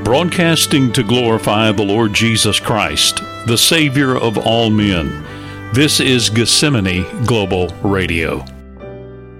broadcasting to glorify the Lord Jesus Christ, the Savior of all men. This is Gethsemane Global Radio.